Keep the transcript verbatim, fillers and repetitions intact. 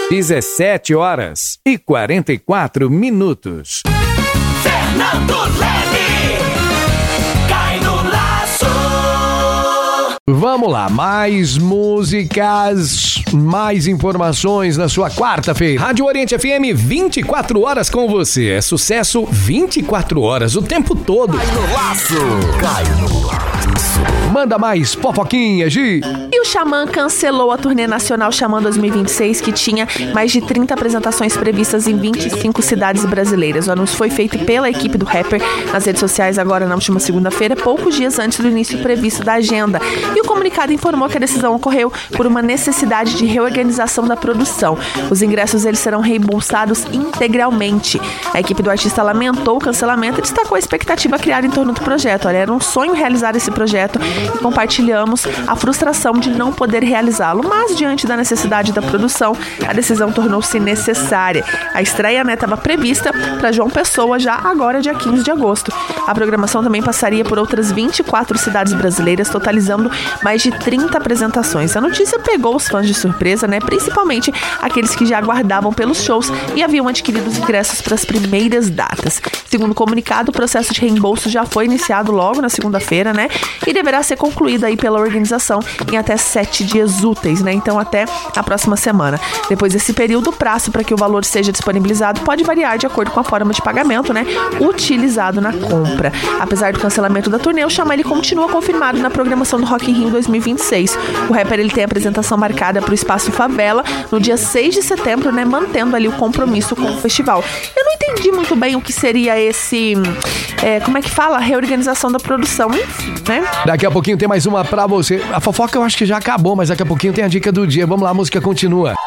dezessete horas e quarenta e quatro minutos. Fernando Leme, cai no laço. Vamos lá, mais músicas, mais informações na sua quarta-feira. Rádio Oriente F M, vinte e quatro horas com você. É sucesso vinte e quatro horas, o tempo todo. Cai no laço, cai no laço. Manda mais fofoquinha, Gi. E o Xamã cancelou a turnê nacional Xamã dois mil e vinte e seis, que tinha mais de trinta apresentações previstas em vinte e cinco cidades brasileiras. O anúncio foi feito pela equipe do rapper nas redes sociais agora na última segunda-feira, poucos dias antes do início previsto da agenda. E o comunicado informou que a decisão ocorreu por uma necessidade de reorganização da produção. Os ingressos eles serão reembolsados integralmente. A equipe do artista lamentou o cancelamento e destacou a expectativa criada em torno do projeto. Olha, era um sonho realizar esse projeto e compartilhamos a frustração de não poder realizá-lo, mas diante da necessidade da produção, a decisão tornou-se necessária. A estreia, né, estava prevista para João Pessoa já agora, dia quinze de agosto. A programação também passaria por outras vinte e quatro cidades brasileiras, totalizando mais de trinta apresentações. A notícia pegou os fãs de surpresa, né, principalmente aqueles que já aguardavam pelos shows e haviam adquirido os ingressos para as primeiras datas. Segundo o comunicado, o processo de reembolso já foi iniciado logo na segunda-feira, né, e deverá ser concluído aí pela organização em até sete dias úteis, né? Então até a próxima semana. Depois desse período, o prazo para que o valor seja disponibilizado pode variar de acordo com a forma de pagamento, né, utilizado na compra. Apesar do cancelamento da turnê, o Xamã ele continua confirmado na programação do Rock in Rio dois mil e vinte e seis. O rapper ele tem a apresentação marcada para o Espaço Favela no dia seis de setembro, né, mantendo ali o compromisso com o festival. Eu não entendi muito bem o que seria esse, é, como é que fala? Reorganização da produção, enfim, né? Daqui a pouquinho tem mais uma pra você. A fofoca eu acho que já acabou, mas daqui a pouquinho tem a dica do dia. Vamos lá, a música continua.